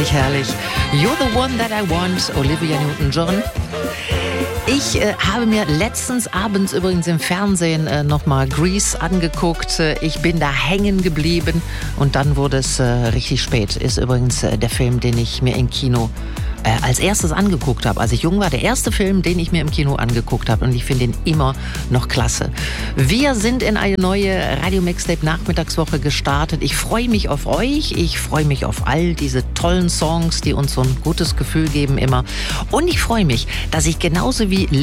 Herrlich, herrlich. You're the one that I want, Olivia Newton-John. Ich habe mir letztens abends übrigens im Fernsehen nochmal Grease angeguckt. Ich bin da hängen geblieben und dann wurde es richtig spät. Ist übrigens der Film, den ich mir im Kino als erstes angeguckt habe. Als ich jung war, der erste Film, den ich mir im Kino angeguckt habe. Und ich finde ihn immer noch klasse. Wir sind in eine neue Radio-Mixtape-Nachmittagswoche gestartet. Ich freue mich auf euch. Ich freue mich auf all diese tollen Songs, die uns so ein gutes Gefühl geben immer. Und ich freue mich, dass ich genauso wie